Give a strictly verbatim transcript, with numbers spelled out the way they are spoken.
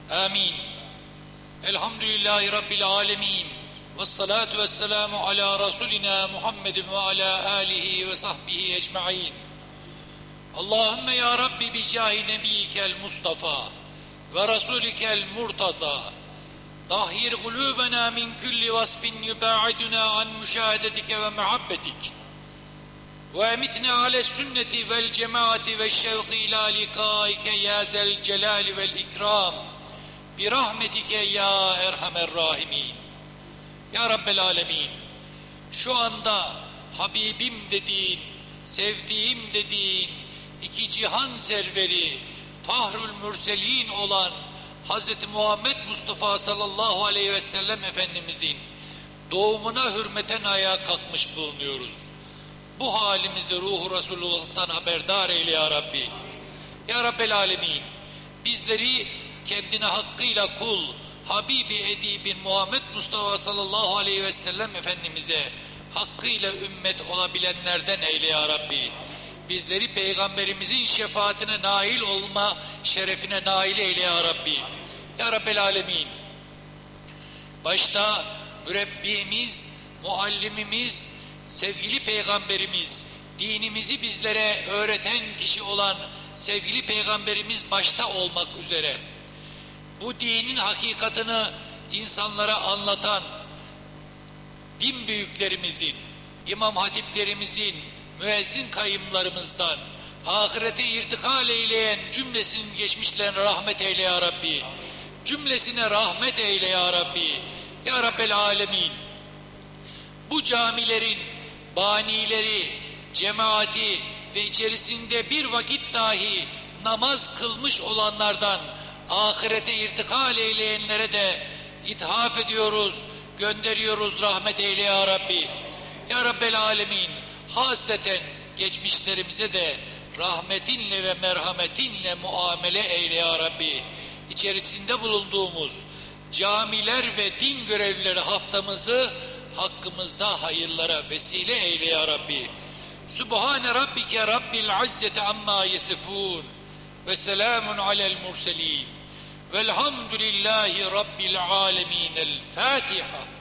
Amin. Elhamdülillahi Rabbil alemin. Vessalatu vesselamu ala Resulina Muhammedin ve ala alihi ve sahbihi ecma'in. Allahümme ya Rabbi bi cahi nebiyyikel Mustafa ve Resulikel Murtaza. Dahhir kulubena min kulli vasfin yubaiduna an müşahedetike ve muhabbetik. Ve emitne ale sünneti vel cemaati ve şevki ila likaike ya zel celali vel ikram. Bi rahmetike ya erhamer rahimin. Ya Rabbel alemin. Şu anda Habibim dediğin, sevdiğim dediğin, iki cihan serveri, Fahrül Mürselin olan Hazreti Muhammed Mustafa sallallahu aleyhi ve sellem Efendimizin doğumuna hürmeten ayağa kalkmış bulunuyoruz. Bu halimizi ruhu Resulullah'tan haberdar eyle ya Rabbi. Ya Rabbel alemin, bizleri kendine hakkıyla kul, Habibi Edibin Muhammed Mustafa sallallahu aleyhi ve sellem Efendimiz'e hakkıyla ümmet olabilenlerden eyle ya Rabbi. Bizleri Peygamberimizin şefaatine nail olma şerefine nail eyle ya Rabbi. Ya Rabbel alemin. Başta mürebbimiz, muallimimiz, sevgili Peygamberimiz, dinimizi bizlere öğreten kişi olan sevgili Peygamberimiz başta olmak üzere bu dinin hakikatını insanlara anlatan din büyüklerimizin, imam hatiplerimizin, müezzin kayımlarımızdan ahirete irtikal eyleyen cümlesinin geçmişlerine rahmet eyle ya Rabbi. Cümlesine rahmet eyle ya Rabbi. Ya Rabbel alemin. Bu camilerin banileri, cemaati ve içerisinde bir vakit dahi namaz kılmış olanlardan ahirete irtikal eyleyenlere de ithaf ediyoruz, gönderiyoruz, rahmet eyle ya Rabbi. Ya Rabbel alemin, hasreten geçmişlerimize de rahmetinle ve merhametinle muamele eyle ya Rabbi. İçerisinde bulunduğumuz camiler ve din görevlileri haftamızı hakkımızda hayırlara vesile eyle ya Rabbi. Sübhane Rabbike Rabbil İzzeti amma yesifun ve selamun alel murselin velhamdülillahi Rabbil alemin. El Fatiha.